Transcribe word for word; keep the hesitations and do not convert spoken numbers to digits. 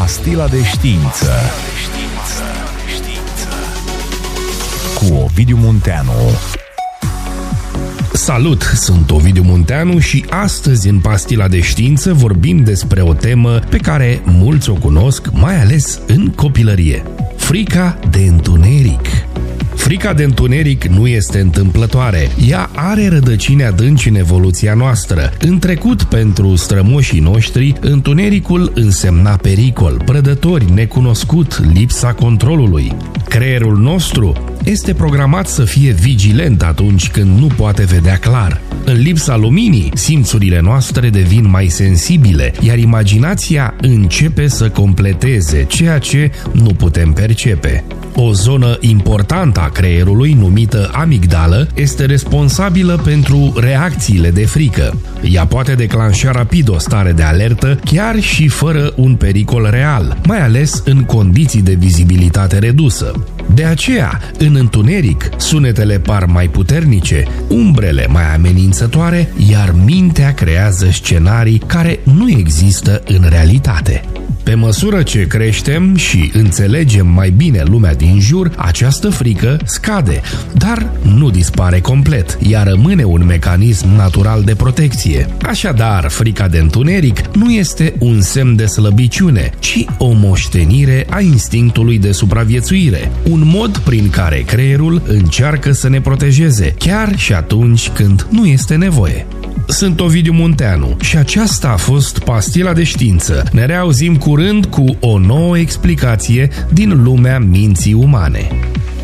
Pastila de știință cu Ovidiu Munteanu. Salut, sunt Ovidiu Munteanu și astăzi în Pastila de știință vorbim despre o temă pe care mulți o cunosc, mai ales în copilărie. Frica de întuneric. Frica de întuneric nu este întâmplătoare. Ea are rădăcini adânci în evoluția noastră. În trecut, pentru strămoșii noștri, întunericul însemna pericol, prădători, necunoscut, lipsa controlului. Creierul nostru este programat să fie vigilent atunci când nu poate vedea clar. În lipsa luminii, simțurile noastre devin mai sensibile, iar imaginația începe să completeze ceea ce nu putem percepe. O zonă importantă a creierului, numită amigdală, este responsabilă pentru reacțiile de frică. Ea poate declanșa rapid o stare de alertă, chiar și fără un pericol real, mai ales în condiții de vizibilitate redusă. De aceea, în întuneric, sunetele par mai puternice, umbrele mai amenințătoare, iar mintea creează scenarii care nu există în realitate. Pe măsură ce creștem și înțelegem mai bine lumea din jur, această frică scade, dar nu dispare complet, ea rămâne un mecanism natural de protecție. Așadar, frica de întuneric nu este un semn de slăbiciune, ci o moștenire a instinctului de supraviețuire, un mod prin care creierul încearcă să ne protejeze, chiar și atunci când nu este nevoie. Sunt Ovidiu Munteanu și aceasta a fost Pastila de știință. Ne reauzim curând cu o nouă explicație din lumea minții umane.